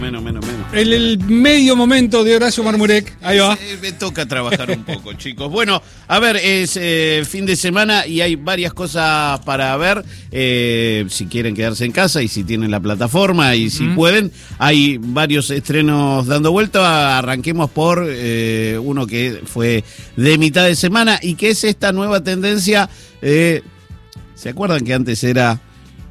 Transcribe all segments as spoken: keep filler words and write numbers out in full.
Menos, menos, menos. El, el medio momento de Horacio Marmurek. Ahí va. Eh, me toca trabajar un poco, chicos. Bueno, a ver, es eh, fin de semana y hay varias cosas para ver. Eh, si quieren quedarse en casa y si tienen la plataforma y si mm. pueden, hay varios estrenos dando vuelta. Arranquemos por eh, uno que fue de mitad de semana y que es esta nueva tendencia. Eh, ¿Se acuerdan que antes era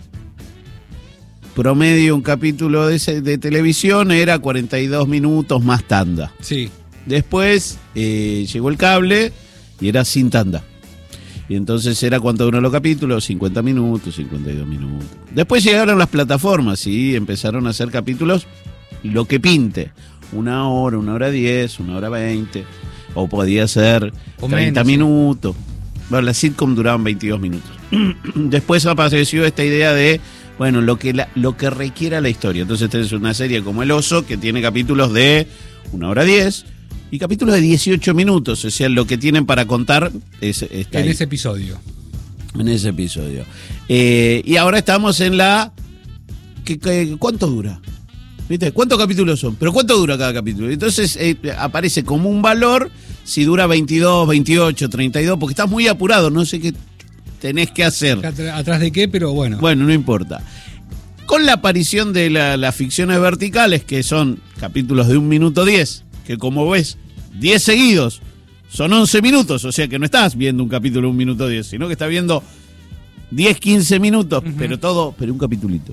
promedio un capítulo de, ese, de televisión era cuarenta y dos minutos más tanda? Sí. Después eh, llegó el cable y era sin tanda. Y entonces era cuánto duran los capítulos, cincuenta minutos, cincuenta y dos minutos. Después llegaron las plataformas y empezaron a hacer capítulos lo que pinte. Una hora, una hora diez, una hora veinte. O podía ser o treinta menos, minutos. Sí. Bueno, las sitcom duraban veintidós minutos. Después apareció esta idea de bueno, lo que, la, lo que requiera la historia. Entonces tenés una serie como El Oso, que tiene capítulos de una hora diez y capítulos de dieciocho minutos. O sea, lo que tienen para contar es, está en ahí. ese episodio. En ese episodio. Eh, y ahora estamos en la... ¿qué, qué, ¿Cuánto dura? ¿Viste? ¿Cuántos capítulos son? ¿Pero cuánto dura cada capítulo? Entonces eh, aparece como un valor si dura veintidós, veintiocho, treinta y dos, porque estás muy apurado, no sé qué tenés que hacer. ¿Atrás de qué? Pero bueno. Bueno, no importa. Con la aparición de la, las ficciones verticales, que son capítulos de un minuto diez, que como ves, diez seguidos, son once minutos, o sea que no estás viendo un capítulo de un minuto diez, sino que estás viendo diez, quince minutos, uh-huh. pero todo, pero un capitulito.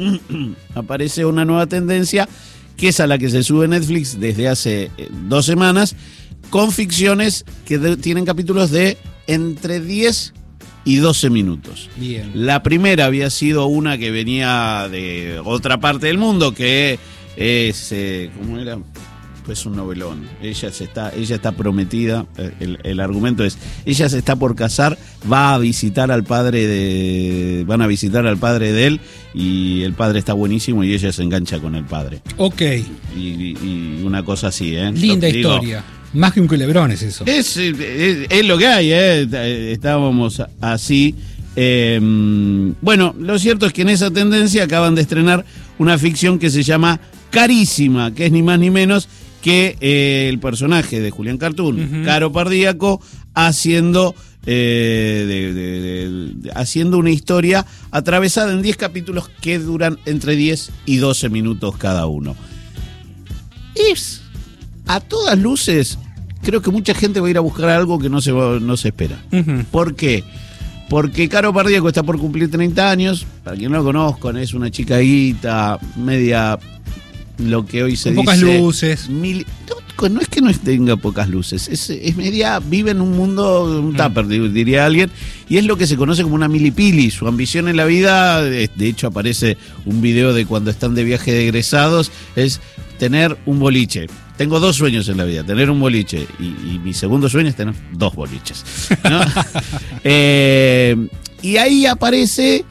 Aparece una nueva tendencia, que es a la que se sube Netflix desde hace eh, dos semanas, con ficciones que de, tienen capítulos de entre diez y doce minutos. Bien. La primera había sido una que venía de otra parte del mundo, que es, eh, ¿cómo era? Pues un novelón. Ella se está, ella está prometida. El, el argumento es, ella se está por casar, va a visitar al padre de, van a visitar al padre de él y el padre está buenísimo y ella se engancha con el padre. Ok. Y, y, y una cosa así, ¿eh? Linda Lo, historia. Digo, más que un culebrón es eso. Es, es, es lo que hay, ¿eh? Estábamos así. Eh, bueno, lo cierto es que en esa tendencia acaban de estrenar una ficción que se llama Carísima, que es ni más ni menos que eh, el personaje de Julián Cartoon, uh-huh. Caro Pardíaco, haciendo, eh, de, de, de, de, haciendo una historia atravesada en diez capítulos que duran entre diez y doce minutos cada uno. Es... a todas luces, creo que mucha gente va a ir a buscar algo que no se, va, no se espera. Uh-huh. ¿Por qué? Porque Caro Pardíaco está por cumplir treinta años. Para quien no lo conozcan, es una chicaíta, media, lo que hoy se con dice... pocas luces. Mil, no, no es que no tenga pocas luces, es, es media, vive en un mundo, un tupper, uh-huh. diría alguien, y es lo que se conoce como una milipili. Su ambición en la vida, de hecho aparece un video de cuando están de viaje de egresados, es tener un boliche. Tengo dos sueños en la vida, tener un boliche y, y mi segundo sueño es tener dos boliches, ¿no? eh, y ahí aparece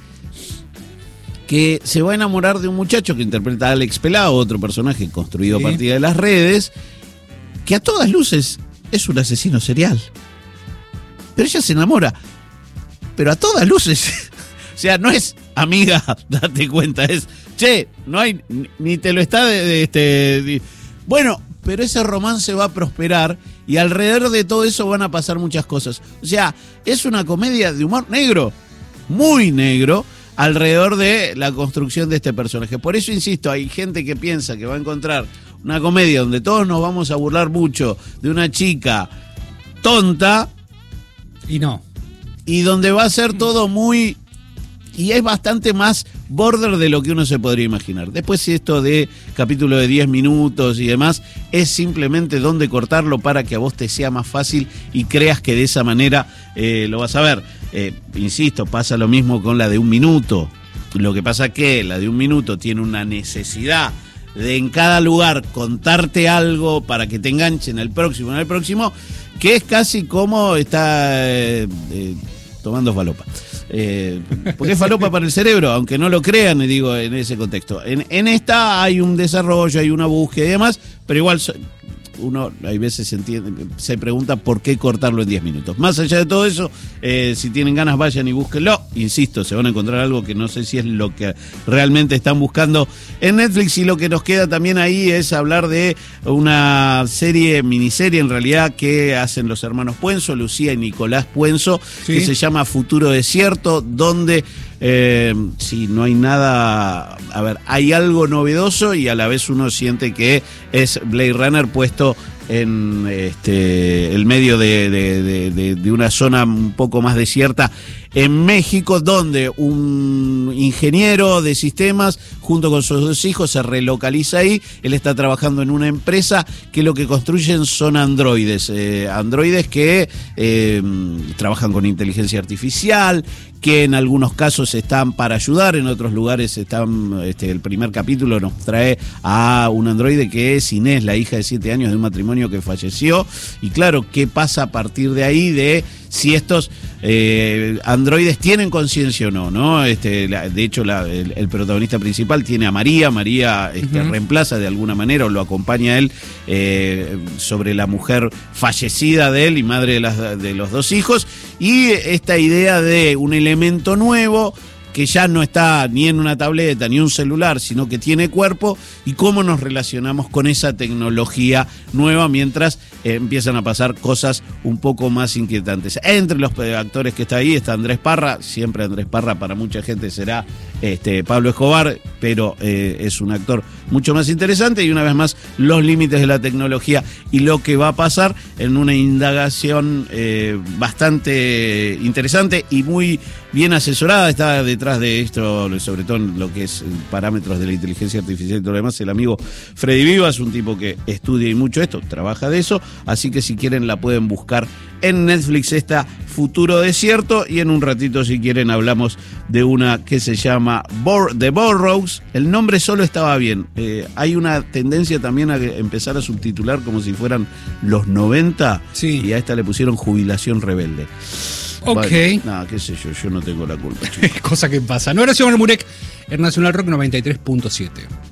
que se va a enamorar de un muchacho que interpreta a Alex Pelao, otro personaje construido sí. a partir de las redes, que a todas luces es un asesino serial. Pero ella se enamora, pero a todas luces. O sea, no es amiga, date cuenta, es, che, no hay, ni te lo está de, de este... De, bueno, pero ese romance va a prosperar y alrededor de todo eso van a pasar muchas cosas. O sea, es una comedia de humor negro, muy negro, alrededor de la construcción de este personaje. Por eso, insisto, hay gente que piensa que va a encontrar una comedia donde todos nos vamos a burlar mucho de una chica tonta. Y no. Y donde va a ser todo muy... Y es bastante más border de lo que uno se podría imaginar. Después, si esto de capítulo de diez minutos y demás, es simplemente dónde cortarlo para que a vos te sea más fácil y creas que de esa manera eh, lo vas a ver. Eh, insisto, pasa lo mismo con la de un minuto. Lo que pasa que la de un minuto tiene una necesidad de en cada lugar contarte algo para que te enganchen el próximo, en el próximo, que es casi como está eh, eh, tomando falopa. Eh, porque es falopa para el cerebro, aunque no lo crean, digo, en ese contexto. En, en esta hay un desarrollo, hay una búsqueda y demás, pero igual uno hay veces se, entiende, se pregunta por qué cortarlo en diez minutos. Más allá de todo eso, eh, si tienen ganas vayan y búsquenlo. Insisto, se van a encontrar algo que no sé si es lo que realmente están buscando en Netflix, y lo que nos queda también ahí es hablar de una serie, miniserie en realidad, que hacen los hermanos Puenzo, Lucía y Nicolás Puenzo, ¿sí? Que se llama Futuro Desierto, donde eh, sí, no hay nada, a ver, hay algo novedoso y a la vez uno siente que es Blade Runner puesto en este el medio de, de, de, de, de una zona un poco más desierta en México, donde un ingeniero de sistemas junto con sus dos hijos se relocaliza ahí. Él está trabajando en una empresa que lo que construyen son androides, eh, androides que eh, trabajan con inteligencia artificial, que en algunos casos están para ayudar, en otros lugares están, este, el primer capítulo nos trae a un androide que es Inés, la hija de siete años de un matrimonio que falleció, y claro, ¿qué pasa a partir de ahí de si estos eh, androides tienen conciencia o no, ¿no? Este, la, de hecho, la, el, el protagonista principal tiene a María, María este, uh-huh. reemplaza de alguna manera o lo acompaña a él eh, sobre la mujer fallecida de él y madre de, las, de los dos hijos, y esta idea de un elemento nuevo que ya no está ni en una tableta ni un celular, sino que tiene cuerpo, y cómo nos relacionamos con esa tecnología nueva mientras eh, empiezan a pasar cosas un poco más inquietantes. Entre los actores que está ahí está Andrés Parra, siempre Andrés Parra para mucha gente será este, Pablo Escobar, pero eh, es un actor mucho más interesante, y una vez más los límites de la tecnología y lo que va a pasar en una indagación eh, bastante interesante y muy bien asesorada. Está detrás de esto, sobre todo en lo que es parámetros de la inteligencia artificial y todo lo demás, el amigo Freddy Vivas, un tipo que estudia y mucho esto, trabaja de eso, así que si quieren la pueden buscar en Netflix, esta Futuro Desierto, y en un ratito si quieren hablamos de una que se llama Bor- The Burrows. El nombre solo estaba bien, eh, hay una tendencia también a empezar a subtitular como si fueran los noventa, sí. Y a esta le pusieron Jubilación Rebelde. Ok. Bueno, nada, qué sé yo, yo no tengo la culpa. Cosa que pasa. No, Horacio Marmurek, en Nacional Rock noventa y tres punto siete.